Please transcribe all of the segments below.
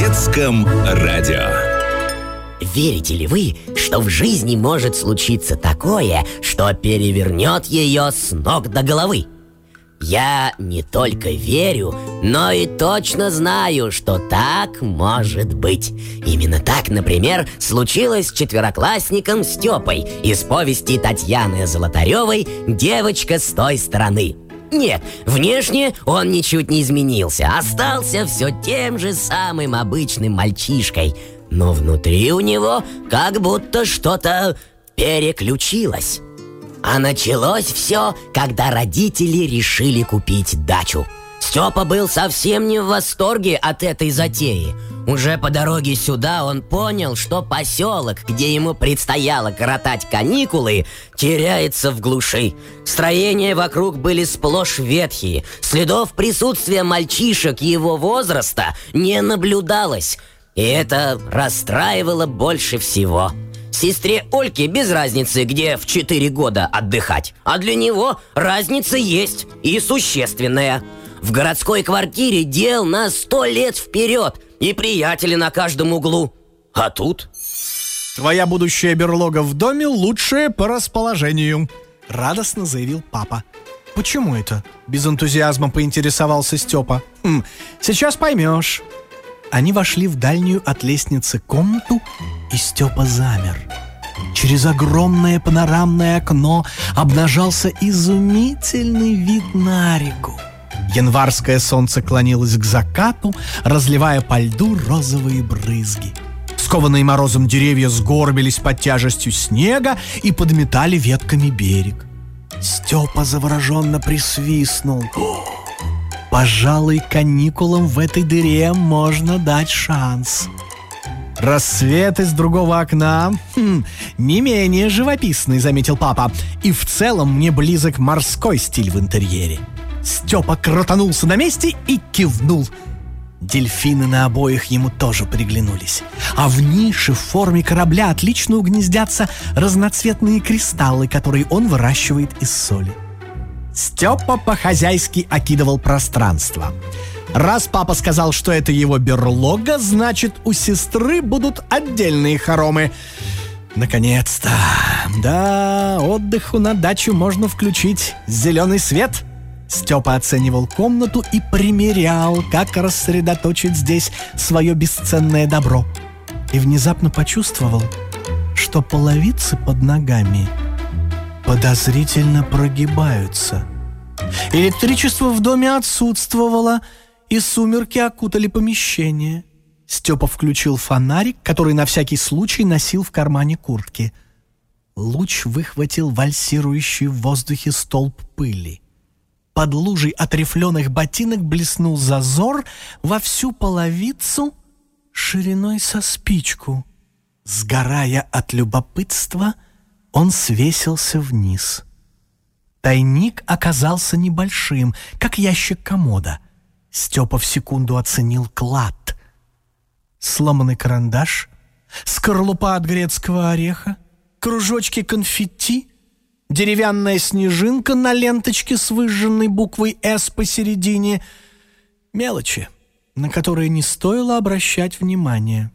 детском радио. Верите ли вы, что в жизни может случиться такое, что перевернет ее с ног до головы? Я не только верю, но и точно знаю, что так может быть. Именно так, например, случилось с четвероклассником Степой из повести Татьяны Золотаревой «Девочка с той стороны». Нет, внешне он ничуть не изменился, остался все тем же самым обычным мальчишкой. Но внутри у него как будто что-то переключилось. А началось все, когда родители решили купить дачу. Степа был совсем не в восторге от этой затеи. Уже по дороге сюда он понял, что поселок, где ему предстояло коротать каникулы, теряется в глуши. Строения вокруг были сплошь ветхие. Следов присутствия мальчишек его возраста не наблюдалось. И это расстраивало больше всего. Сестре Ольке без разницы, где в 4 года отдыхать. А для него разница есть, и существенная. В городской квартире дел на 100 лет вперед, и приятели на каждом углу. А тут... «Твоя будущая берлога в доме лучшая по расположению», — радостно заявил папа. «Почему это?» — без энтузиазма поинтересовался Степа. «Сейчас поймешь». Они вошли в дальнюю от лестницы комнату, и Степа замер. Через огромное панорамное окно обнажался изумительный вид на реку. Январское солнце клонилось к закату, разливая по льду розовые брызги. Скованные морозом деревья сгорбились под тяжестью снега и подметали ветками берег. Степа завороженно присвистнул. Пожалуй, каникулам в этой дыре можно дать шанс. Рассвет из другого окна не менее живописный, заметил папа. И в целом мне близок морской стиль в интерьере. Степа крутанулся на месте и кивнул. Дельфины на обоих ему тоже приглянулись. А в нише в форме корабля отлично угнездятся разноцветные кристаллы, которые он выращивает из соли. Степа по-хозяйски окидывал пространство. Раз папа сказал, что это его берлога, значит, у сестры будут отдельные хоромы. Наконец-то! Да, отдыху на дачу можно включить зеленый свет. Степа оценивал комнату и примерял, как рассредоточить здесь свое бесценное добро. И внезапно почувствовал, что половицы под ногами подозрительно прогибаются. Электричество в доме отсутствовало, и сумерки окутали помещение. Степа включил фонарик, который на всякий случай носил в кармане куртки. Луч выхватил вальсирующий в воздухе столб пыли. Под лужей от рифленых ботинок блеснул зазор во всю половицу шириной со спичку. Сгорая от любопытства, он свесился вниз. Тайник оказался небольшим, как ящик комода. Степа в секунду оценил клад. Сломанный карандаш, скорлупа от грецкого ореха, кружочки конфетти, деревянная снежинка на ленточке с выжженной буквой «С» посередине. Мелочи, на которые не стоило обращать внимание.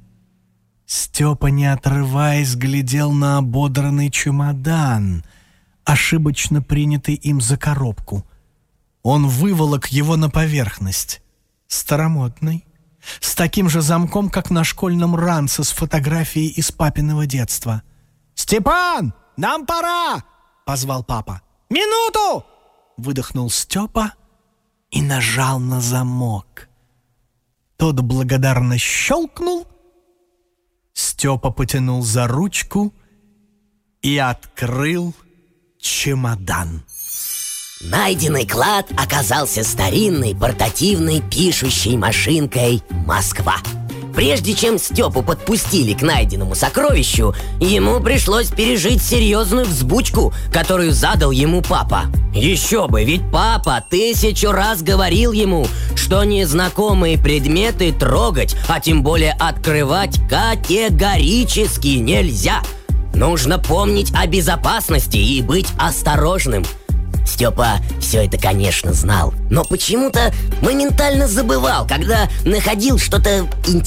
Степа, не отрываясь, глядел на ободранный чемодан, ошибочно принятый им за коробку. Он выволок его на поверхность. Старомодный, с таким же замком, как на школьном ранце с фотографией из папиного детства. «Степан, нам пора!» — позвал папа. «Минуту!» — выдохнул Степа и нажал на замок. Тот благодарно щелкнул. Степа потянул за ручку и открыл чемодан. Найденный клад оказался старинной портативной пишущей машинкой «Москва». Прежде чем Степу подпустили к найденному сокровищу, ему пришлось пережить серьезную взбучку, которую задал ему папа. Еще бы, ведь папа 1000 раз говорил ему, что незнакомые предметы трогать, а тем более открывать категорически нельзя. Нужно помнить о безопасности и быть осторожным. Степа все это, конечно, знал, но почему-то моментально забывал, когда находил что-то интересное.